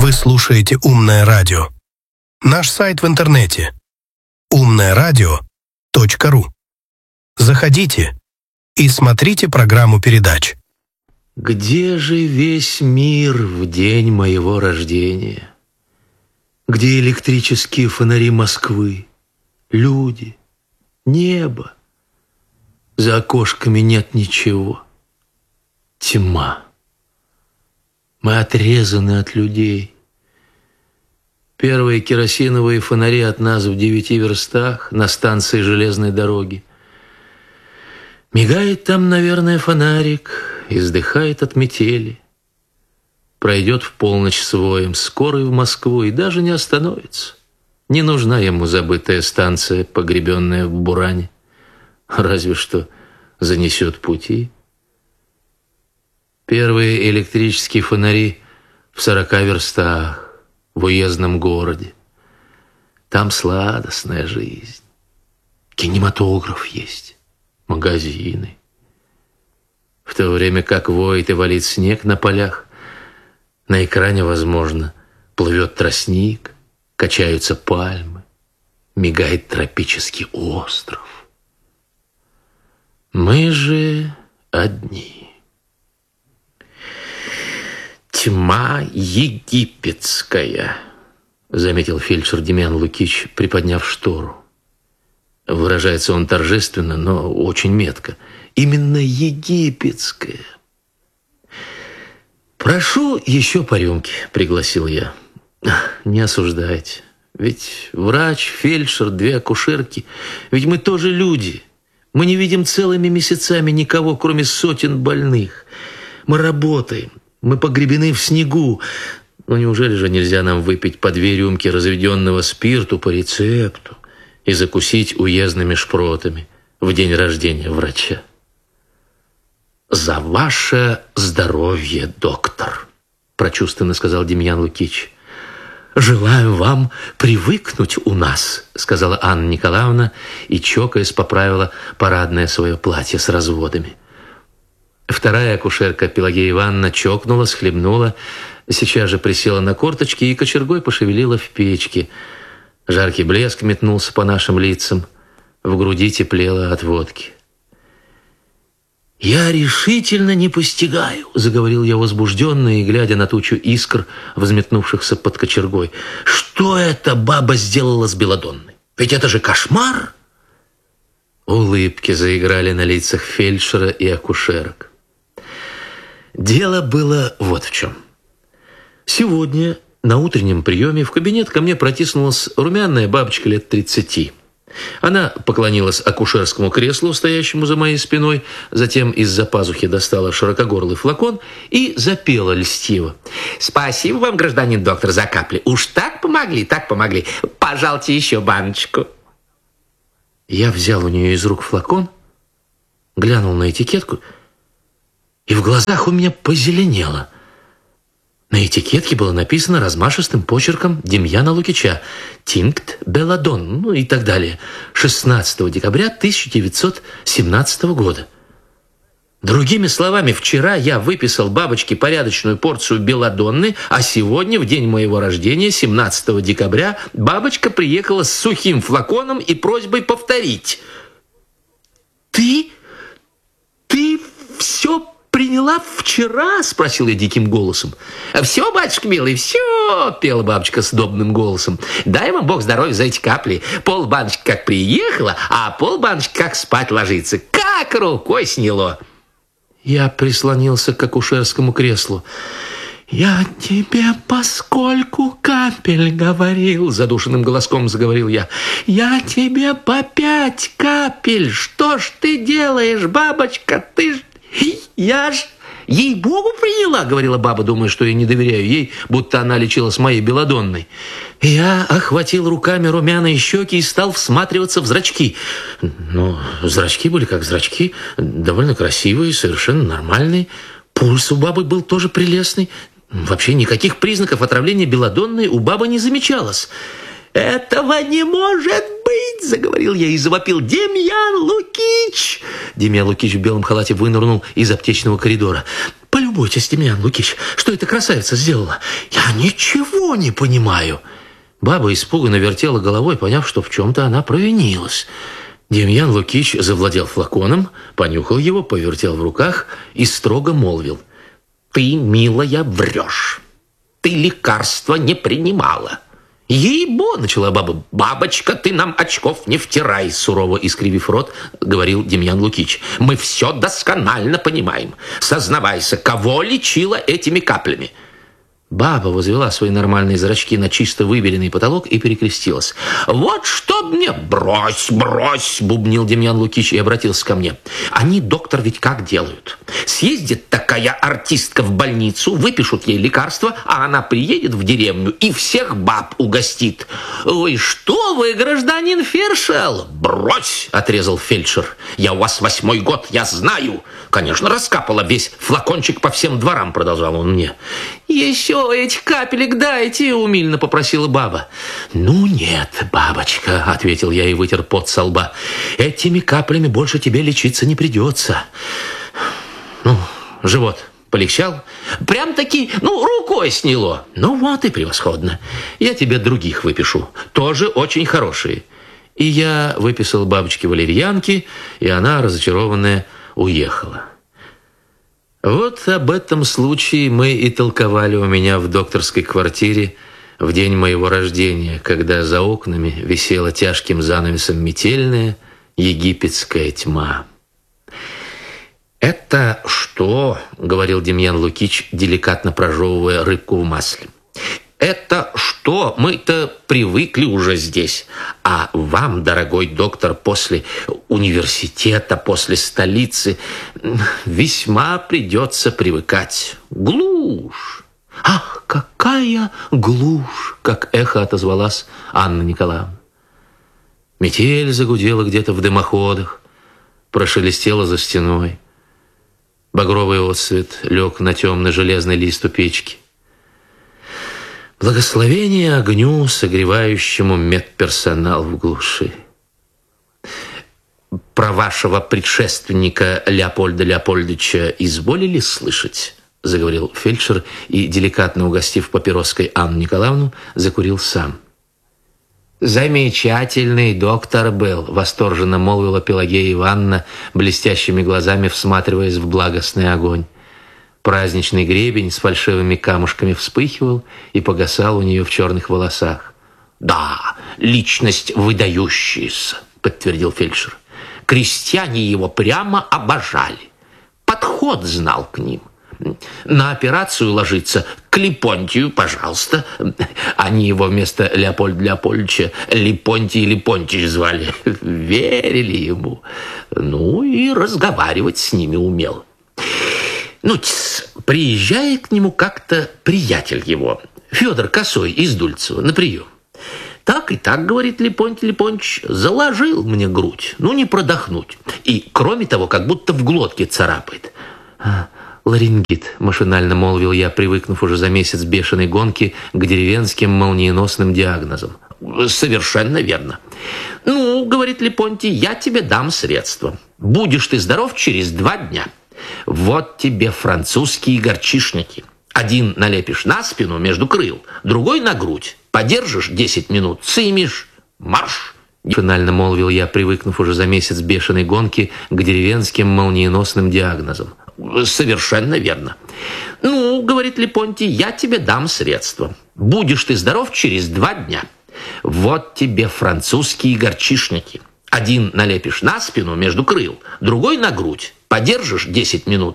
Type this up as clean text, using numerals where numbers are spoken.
Вы слушаете «Умное радио». Наш сайт в интернете umnoradio.ru. Заходите и смотрите программу передач. Где же весь мир в день моего рождения? Где электрические фонари Москвы, люди, небо? За окошками нет ничего. Тьма. Мы отрезаны от людей. Первые керосиновые фонари от нас в 9 верстах на станции железной дороги. Мигает там, наверное, фонарик, издыхает от метели. Пройдет в полночь с воем скорый в Москву и даже не остановится. Не нужна ему забытая станция, погребенная в буране. Разве что занесет пути. Первые электрические фонари в 40 верстах, в уездном городе. Там сладостная жизнь. Кинематограф есть, магазины. В то время как воет и валит снег на полях, на экране, возможно, плывет тростник, качаются пальмы, мигает тропический остров. Мы же одни. «Тьма египетская», — заметил фельдшер Демьян Лукич, приподняв штору. Выражается он торжественно, но очень метко. Именно египетская. «Прошу еще по рюмке», — пригласил я. «Не осуждайте. Ведь врач, фельдшер, 2 акушерки. Ведь мы тоже люди. Мы не видим целыми месяцами никого, кроме сотен больных. Мы работаем. Мы погребены в снегу. Но неужели же нельзя нам выпить по 2 рюмки разведенного спирту по рецепту и закусить уездными шпротами в день рождения врача?» «За ваше здоровье, доктор», – прочувственно сказал Демьян Лукич. «Желаю вам привыкнуть у нас», – сказала Анна Николаевна и, чокаясь, поправила парадное свое платье с разводами. Вторая акушерка Пелагея Ивановна чокнулась, хлебнула, сейчас же присела на корточки и кочергой пошевелила в печке. Жаркий блеск метнулся по нашим лицам, в груди теплело от водки. «Я решительно не постигаю», — заговорил я возбужденно и глядя на тучу искр, взметнувшихся под кочергой. «Что эта баба сделала с Беладонной? Ведь это же кошмар!» Улыбки заиграли на лицах фельдшера и акушерок. Дело было вот в чем. Сегодня на утреннем приеме в кабинет ко мне протиснулась румяная бабочка лет 30. Она поклонилась акушерскому креслу, стоящему за моей спиной, затем из-за пазухи достала широкогорлый флакон и запела льстиво. «Спасибо вам, гражданин доктор, за капли. Уж так помогли, так помогли. Пожалуйте еще баночку». Я взял у нее из рук флакон, глянул на этикетку, и в глазах у меня позеленело. На этикетке было написано размашистым почерком Демьяна Лукича «Тинкт Беладон», ну и так далее, 16 декабря 1917 года. Другими словами, вчера я выписал бабочке порядочную порцию белладонны, а сегодня, в день моего рождения, 17 декабря, бабочка приехала с сухим флаконом и просьбой повторить. «Ты все приняла вчера?» — спросил я диким голосом. «Все, батюшка милый, все!» — пела бабочка с добным голосом. «Дай вам Бог здоровья за эти капли. Полбаночки как приехала, а полбаночки как спать ложится. Как рукой сняло!» Я прислонился к акушерскому креслу. «Я тебе поскольку капель говорил», — задушенным голоском заговорил я. «Я тебе по 5 капель. Что ж ты делаешь, бабочка? Ты ж... Я ж... Ей-богу приняла», — говорила баба, думая, что я не доверяю ей, будто она лечила с моей белладонной. Я охватил руками румяные щеки и стал всматриваться в зрачки. Ну, зрачки были как зрачки, довольно красивые, совершенно нормальные. Пульс у бабы был тоже прелестный. Вообще никаких признаков отравления белладонной у бабы не замечалось. «Этого не может быть!» — заговорил я и завопил. «Демьян Лукич!» Демьян Лукич в белом халате вынырнул из аптечного коридора. Полюбуйтесь, Демьян Лукич, что эта красавица сделала. Я ничего не понимаю». Баба испуганно вертела головой, поняв, что в чем-то она провинилась. Демьян Лукич завладел флаконом, понюхал его, повертел в руках и строго молвил: «Ты, милая, врешь. Ты лекарства не принимала». «Ей-бо!» — начала баба. «Бабочка, ты нам очков не втирай!» — сурово искривив рот, говорил Демьян Лукич. «Мы все досконально понимаем. Сознавайся, кого лечила этими каплями?» Баба возвела свои нормальные зрачки на чисто выбеленный потолок и перекрестилась. «Вот что мне...» «Брось, брось!» — бубнил Демьян Лукич и обратился ко мне. «Они, доктор, ведь как делают? Съездит такая артистка в больницу, выпишут ей лекарства, а она приедет в деревню и всех баб угостит». «Ой, что вы, гражданин Фершел!» «Брось!» — отрезал фельдшер. «Я у вас 8-й год, я знаю!» «Конечно, раскапала весь флакончик по всем дворам», — продолжал он мне. «Еще этих капелек дайте», — умильно попросила баба. «Ну нет, бабочка», — ответил я и вытер пот со лба. «Этими каплями больше тебе лечиться не придется». Ну, живот полегчал? Прям-таки, рукой сняло. Ну вот и превосходно. Я тебе других выпишу, тоже очень хорошие. И я выписал бабочке валерьянки, и она, разочарованная, уехала. Вот об этом случае мы и толковали у меня в докторской квартире в день моего рождения, когда за окнами висела тяжким занавесом метельная египетская тьма. «Это что?» — говорил Демьян Лукич, деликатно прожевывая рыбку в масле. «Это что? Мы-то привыкли уже здесь. А вам, дорогой доктор, после университета, после столицы весьма придется привыкать. Глушь!» «Ах, какая глушь!» — как эхо отозвалась Анна Николаевна. Метель загудела где-то в дымоходах, прошелестела за стеной. Багровый отсвет лег на темный железный лист у печки. Благословение огню, согревающему медперсонал в глуши. «Про вашего предшественника Леопольда Леопольдовича изволили слышать?» — заговорил фельдшер и, деликатно угостив папироской Анну Николаевну, закурил сам. «Замечательный доктор был», — восторженно молвила Пелагея Ивановна, блестящими глазами всматриваясь в благостный огонь. Праздничный гребень с фальшивыми камушками вспыхивал и погасал у нее в черных волосах. «Да, личность выдающаяся», — подтвердил фельдшер. «Крестьяне его прямо обожали. Подход знал к ним. На операцию ложиться к Липонтию, пожалуйста». Они его вместо Леопольда Леопольдовича Липонтий Липонтий звали. Верили ему. Ну и разговаривать с ними умел. Приезжает к нему как-то приятель его, Федор Косой из Дульцева, на прием. «Так и так, — говорит Липонтий Липонтьевич, — заложил мне грудь, не продохнуть. И, кроме того, как будто в глотке царапает». «Ларингит», — машинально молвил я, привыкнув уже за месяц бешеной гонки к деревенским молниеносным диагнозам. «Совершенно верно. Ну, — говорит Липонтий, — я тебе дам средства. Будешь ты здоров через 2 дня. Вот тебе французские горчишники. Один налепишь на спину между крыл, другой на грудь. Подержишь 10 минут, сымешь, марш!» Финально молвил я, привыкнув уже за месяц бешеной гонки к деревенским молниеносным диагнозам. «Совершенно верно. Ну, — говорит Липонтий, — я тебе дам средства. Будешь ты здоров через 2 дня. Вот тебе французские горчишники. Один налепишь на спину между крыл, другой на грудь. Подержишь 10 минут,